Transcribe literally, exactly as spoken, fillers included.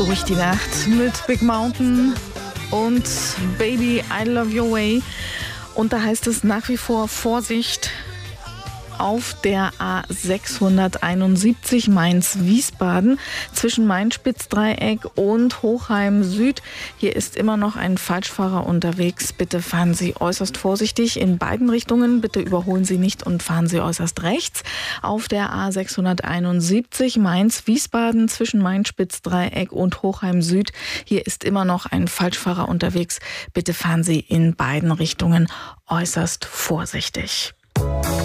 durch die Nacht mit Big Mountain und Baby, I Love Your Way. Und da heißt es nach wie vor Vorsicht auf der A sechshunderteinundsiebzig Mainz-Wiesbaden zwischen Main-Spitz-Dreieck und Hochheim Süd. Hier ist immer noch ein Falschfahrer unterwegs. Bitte fahren Sie äußerst vorsichtig in beiden Richtungen. Bitte überholen Sie nicht und fahren Sie äußerst rechts. Auf der A sechshunderteinundsiebzig Mainz-Wiesbaden zwischen Main-Spitz-Dreieck und Hochheim Süd. Hier ist immer noch ein Falschfahrer unterwegs. Bitte fahren Sie in beiden Richtungen äußerst vorsichtig.